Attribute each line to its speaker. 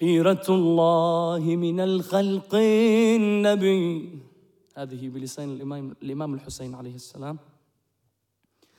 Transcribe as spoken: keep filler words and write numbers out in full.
Speaker 1: خيرة الله من الخلق النبي. هذه بلسان الإمام الإمام الحسين عليه السلام.